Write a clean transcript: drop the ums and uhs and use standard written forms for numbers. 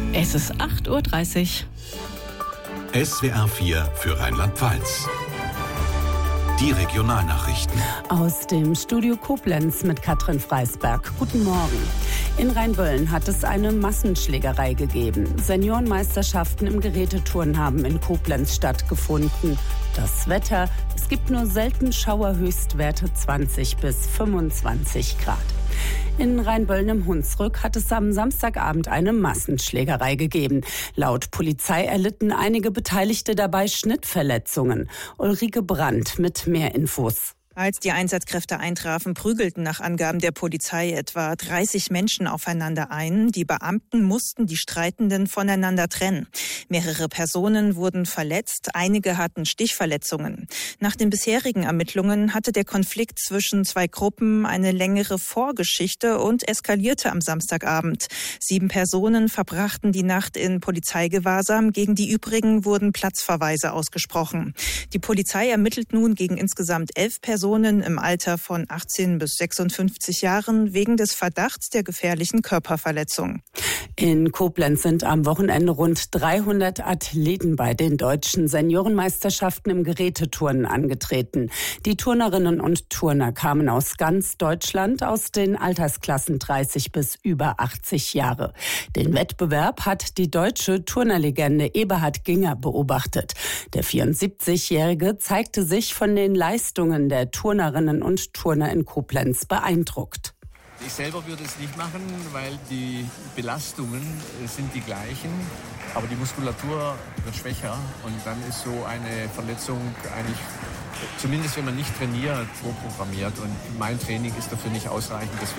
Es ist 8:30 Uhr. SWR 4 für Rheinland-Pfalz. Die Regionalnachrichten. Aus dem Studio Koblenz mit Katrin Freisberg. Guten Morgen. In Rheinböllen hat es eine Massenschlägerei gegeben. Seniorenmeisterschaften im Geräteturnen haben in Koblenz stattgefunden. Das Wetter, es gibt nur selten Schauerhöchstwerte 20 bis 25 Grad. In Rheinböllen im Hunsrück hat es am Samstagabend eine Massenschlägerei gegeben. Laut Polizei erlitten einige Beteiligte dabei Schnittverletzungen. Ulrike Brandt mit mehr Infos. Als die Einsatzkräfte eintrafen, prügelten nach Angaben der Polizei etwa 30 Menschen aufeinander ein. Die Beamten mussten die Streitenden voneinander trennen. Mehrere Personen wurden verletzt, einige hatten Stichverletzungen. Nach den bisherigen Ermittlungen hatte der Konflikt zwischen zwei Gruppen eine längere Vorgeschichte und eskalierte am Samstagabend. 7 Personen verbrachten die Nacht in Polizeigewahrsam, gegen die übrigen wurden Platzverweise ausgesprochen. Die Polizei ermittelt nun gegen insgesamt 11 Personen im Alter von 18 bis 56 Jahren wegen des Verdachts der gefährlichen Körperverletzung. In Koblenz sind am Wochenende rund 300 Athleten bei den deutschen Seniorenmeisterschaften im Geräteturnen angetreten. Die Turnerinnen und Turner kamen aus ganz Deutschland, aus den Altersklassen 30 bis über 80 Jahre. Den Wettbewerb hat die deutsche Turnerlegende Eberhard Ginger beobachtet. Der 74-Jährige zeigte sich von den Leistungen der Turnerinnen und Turner in Koblenz beeindruckt. Ich selber würde es nicht machen, weil die Belastungen sind die gleichen, aber die Muskulatur wird schwächer und dann ist so eine Verletzung eigentlich, zumindest wenn man nicht trainiert, vorprogrammiert und mein Training ist dafür nicht ausreichend. Deswegen